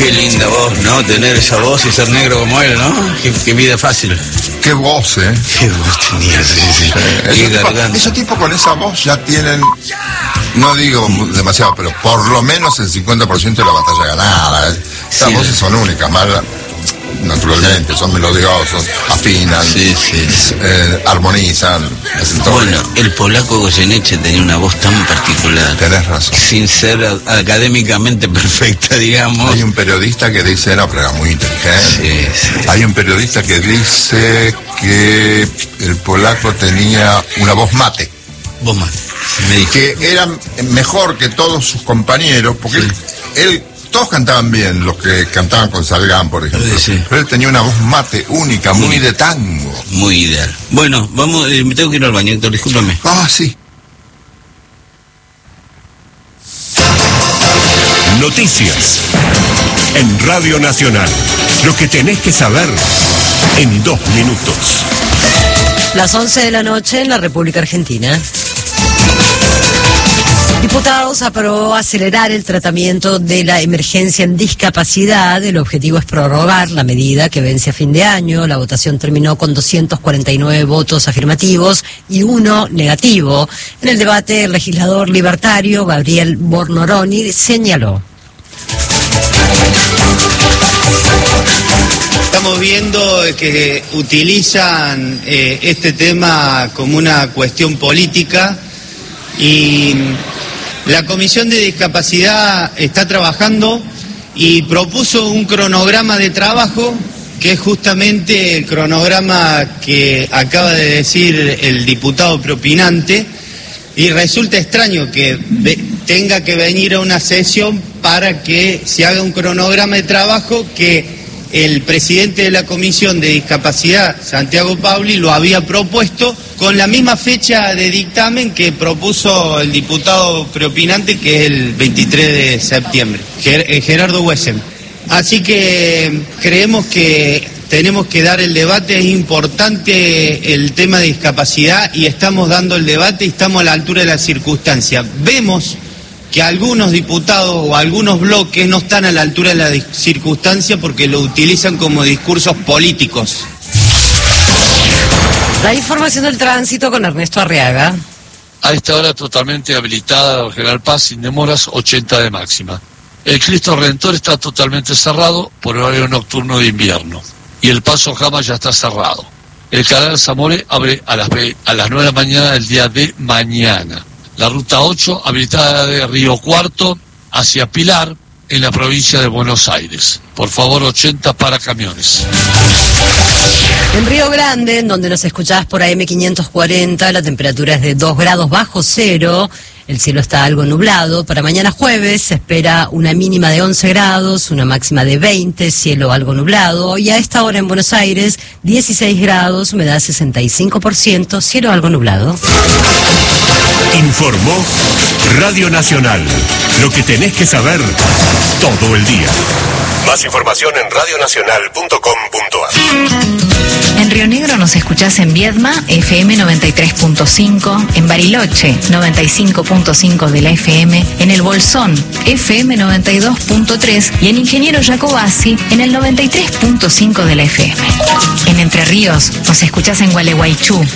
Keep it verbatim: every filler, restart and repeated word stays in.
Qué linda voz, ¿no? Tener esa voz y ser negro como él, ¿no? Qué, qué vida fácil. Qué voz, ¿eh? Qué voz tenía, sí, sí. Esos tipos ese tipo con esa voz ya tienen, no digo demasiado, pero por lo menos el cincuenta por ciento de la batalla ganada. Esas sí, voces son únicas, más naturalmente, son melodiosos, afinan, sí, sí. Eh, armonizan. Bueno, el polaco Goyeneche tenía una voz tan particular. Tenés razón. Sin ser académicamente perfecta, digamos. Hay un periodista que dice, no, pero era muy inteligente. Sí, sí. Hay un periodista que dice que el polaco tenía una voz mate. Voz mate. Me dijo. Que era mejor que todos sus compañeros, porque sí. él... él todos cantaban bien, los que cantaban con Salgán, por ejemplo. Sí, sí. Pero él tenía una voz mate única, muy, muy de tango. Muy ideal. Bueno, vamos, eh, me tengo que ir al baño, Héctor, discúlpame. Ah, sí. Noticias en Radio Nacional. Lo que tenés que saber en dos minutos. Las once de la noche en la República Argentina. Diputados aprobó acelerar el tratamiento de la emergencia en discapacidad. El objetivo es prorrogar la medida que vence a fin de año. La votación terminó con doscientos cuarenta y nueve votos afirmativos y uno negativo. En el debate, el legislador libertario Gabriel Bornoroni señaló. Estamos viendo que utilizan eh, este tema como una cuestión política y la Comisión de Discapacidad está trabajando y propuso un cronograma de trabajo que es justamente el cronograma que acaba de decir el diputado propinante, y resulta extraño que tenga que venir a una sesión para que se haga un cronograma de trabajo que el presidente de la Comisión de Discapacidad, Santiago Pauli, lo había propuesto con la misma fecha de dictamen que propuso el diputado preopinante, que es el veintitrés de septiembre, Gerardo Wessem. Así que creemos que tenemos que dar el debate, es importante el tema de discapacidad y estamos dando el debate y estamos a la altura de la circunstancia. Vemos que algunos diputados o algunos bloques no están a la altura de la circunstancia porque lo utilizan como discursos políticos. La información del tránsito con Ernesto Arriaga. A esta hora totalmente habilitada General Paz, sin demoras, ochenta de máxima. El Cristo Redentor está totalmente cerrado por horario nocturno de invierno. Y el Paso Jama ya está cerrado. El canal Zamore abre a las, a las nueve de la mañana del día de mañana. La ruta ocho, habilitada de Río Cuarto hacia Pilar, en la provincia de Buenos Aires. Por favor, ochenta para camiones. En Río Grande, en donde nos escuchás por A M quinientos cuarenta, la temperatura es de dos grados bajo cero. El cielo está algo nublado. Para mañana jueves se espera una mínima de once grados, una máxima de veinte, cielo algo nublado. Y a esta hora en Buenos Aires, dieciséis grados, humedad sesenta y cinco por ciento, cielo algo nublado. Informó Radio Nacional. Lo que tenés que saber todo el día. Más información en radio nacional punto com punto a r. En Río Negro nos escuchás en Viedma, F M noventa y tres punto cinco, en Bariloche, noventa y cinco punto cinco de la F M, en El Bolsón, F M noventa y dos punto tres y en Ingeniero Jacobasi, en el noventa y tres punto cinco de la F M. En Entre Ríos nos escuchás en Gualeguaychú,